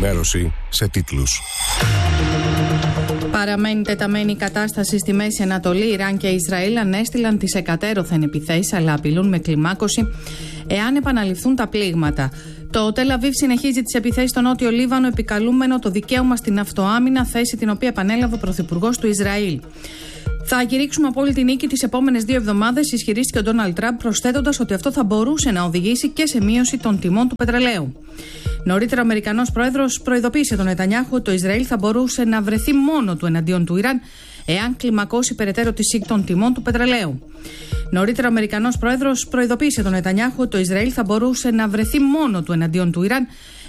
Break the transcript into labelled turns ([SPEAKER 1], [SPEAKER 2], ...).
[SPEAKER 1] ενημέρωση σε τίτλους.
[SPEAKER 2] Παραμένει τεταμένη η κατάσταση στη Μέση Ανατολή. Ιράν και Ισραήλ ανέστηλαν τις εκατέρωθεν επιθέσεις, αλλά απειλούν με κλιμάκωση εάν επαναληφθούν τα πλήγματα. Το Τελ Αβίβ συνεχίζει τις επιθέσεις στο Νότιο Λίβανο, επικαλούμενο το δικαίωμα στην αυτοάμυνα, θέση την οποία επανέλαβε ο Πρωθυπουργός του Ισραήλ. Θα κηρύξουμε απόλυτη νίκη τις επόμενες 2 εβδομάδες, ισχυρίστηκε ο Ντόναλντ Τραμπ, προσθέτοντας ότι αυτό θα μπορούσε να οδηγήσει και σε μείωση των τιμών του πετρελαίου. Νωρίτερα, ο Αμερικανός πρόεδρος προειδοποίησε τον Νετανιάχου ότι το Ισραήλ θα μπορούσε να βρεθεί μόνο του εναντίον του Ιράν, εάν κλιμακώσει περαιτέρω τη σύγκρουση των τιμών του πετρελαίου. Νωρίτερα, ο Αμερικανός πρόεδρος προειδοποίησε τον Νετανιάχου ότι το Ισραήλ θα μπορούσε να βρεθεί μόνο του εναντίον του Ιράν,